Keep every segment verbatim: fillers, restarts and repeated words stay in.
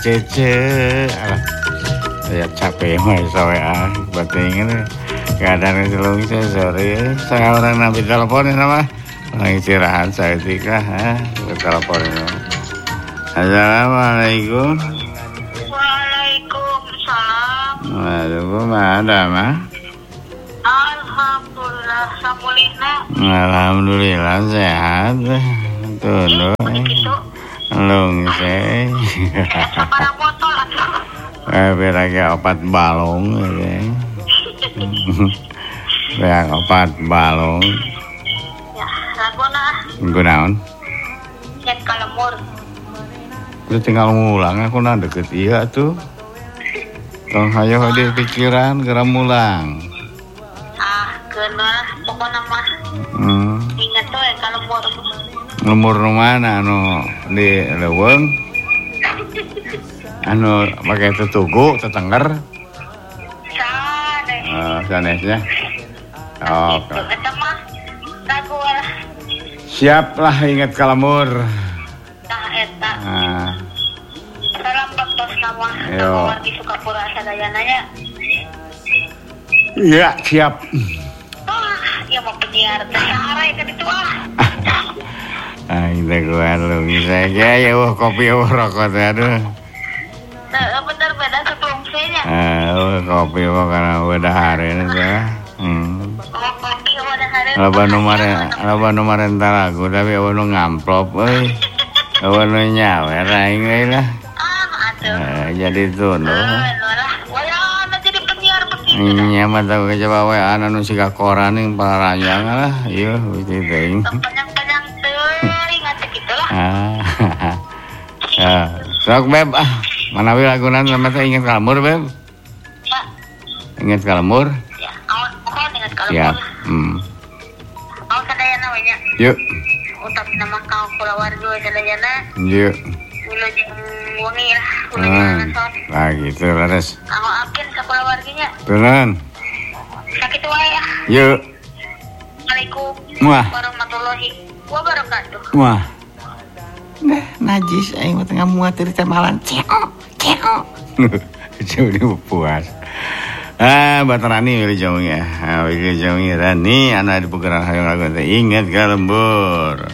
cece. Alah. Ya capek mah soe ah. Batingan kadang selung saya sorry. Saya orang nabi teleponin sama. Istirahat saya tika ha. Teleponin. Assalamualaikum. Waalaikumsalam. Waduh, ada mah? Alhamdulillah, samulina. Alhamdulillah sehat. Tuh, lung saya. Sabaraha botol atuh. Eh, beragi opat balong ya. Beragi opat balong. Ya, laguna. Gunaon? Yen kalemur. Itu tinggal ngulang aku nah deket iya tuh. Tong hayo di pikiran geram mulang. Ah, keuna pokona mah. Hmm. Ingat tuh ya kalemur. Lemur nu mana anu di leuweung? Anu pakai tutugu, tetenger. Sane. Oh, sanesnya. Oh, Itu eta mah lagu lah. siap lah ingat kalemur. Tah eta. Nah, Salam baktos nama. Yo. Wargi Sukapura sadayana nya. iya siap. Ah, ieu mah penyiar teh sahara ya itu ah. Ah, kita keluar lu bisa aja ya, wah kopi wah rokok teh aduh. Nah, bener beda setelungsinya. Ah, wah kopi wah karena udah hari ini teh. Hmm. Oh, kopi udah hari. Loba nu mare, loba nu marenta lagu tapi awan nu ngamplop euy. Awan nu nyawer aing euy lah. Ah, aduh. Eh, jadi tunduh. Eh, lah, wayana jadi penyiar begitu. Nya mah teu coba we anu siga koran yang pararanjang lah. Ieu itu teh. Panjang-panjang teuing atuh kitu lah. Ah. Ya, sok beb ah. Manawi lagunan sama teh ingat kalemur beb. Ya, Ingat kalemur? ya, awan pohon ingat kalau Siap. Hmm. awan sadayana we nya. Yuk. Utak nama kau kulawarga sadayana. Yuk. Ulah jeung wengi lah, ulah Ah. jangan son. Nah gitu laras. Kau apin ka kulawarganya. Tunan. Sakitu wae ya. Yuk. Assalamualaikum Wah. warahmatullahi wabarakatuh. Wah. Nah, najis aing mah tengah muat teh malan. Ceo, ceo. Jadi puas. Ah, batarani wilih jauh ya. Ah, wilih jauh ya. Rani anak di pegeran hayang lagu teh ingat kalembur.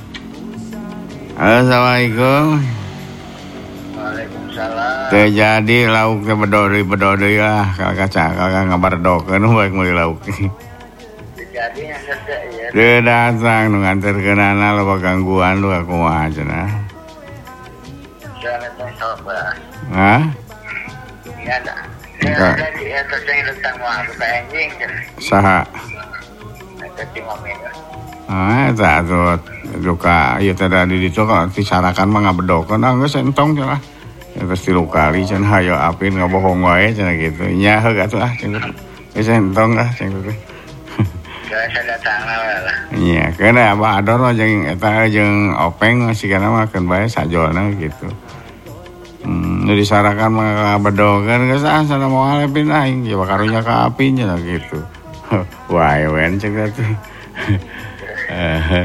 Assalamualaikum. Waalaikumsalam. Teu jadi lauk teh bedori-bedori lah. Kakak kakak ngabardokeun baik meuli lauk. Jadi yang geus ya. Teu datang nu nganterkeunana loba gangguan lu aku mah cenah. Jangan tong coba. Hah? Ya dah. Enggak. Ya jadi eta teh leuntang mah buka anjing cenah. Saha? Eta ti momen. Ah, eta atuh duka ieu teh da di ditu kok disarakan mah ngabedokeun ah geus entong cenah. Ya terus tilu kali cenah hayo apin ngabohong wae cenah gitu. Nya heug atuh ah cenah. Geus entong ah cenah teh. Saya datang lah. Iya, kena Abah Ador mah jeung eta jeung Openg masih kana mah keun bae sajolna gitu. Hmm, nu disarakan mah ngabedokeun geus ah sana moal epin aing ya karunya ka api nya gitu. Wae wen cek atuh. Eh.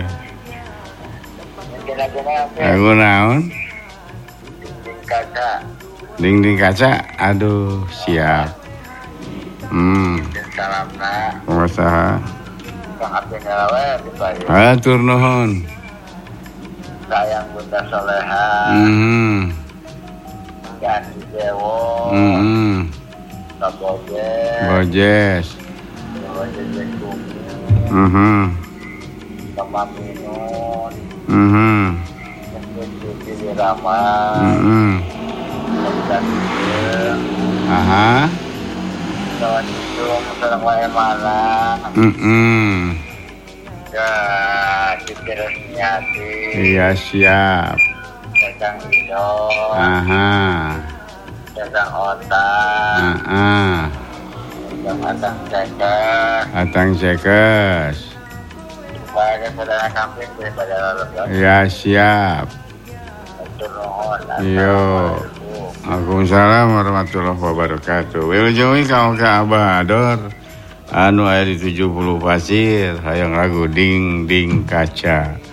Aku naon? Kaca. Dinding kaca. Aduh, siap. Hmm, Salamna. kumaha? Pangapian lawe dibayu. Atur nuhun. Sayang Bunda Soleha. Mhm. Gandhi Dewo. Mhm. Kaboge. Bojes. Boje Kumi. Mhm. Kamaminun. Mhm. Siti Wirama. Mhm. Dan Aha. kawan itu sedang wae mana. Mhm. Ya, dikiranya di Iya siap. Sedang Ido. Aha. Sedang Otak. Heeh. Sedang Adang Cekek. Atang cekes. Supaya saudara kambing daripada lalu. Iya siap. Itu nuhun. Yo. Waalaikumsalam warahmatullahi wabarakatuh. Wilujeng ka ka Abah Ador. Anu aya di tujuh puluh pasir hayang lagu ding ding kaca.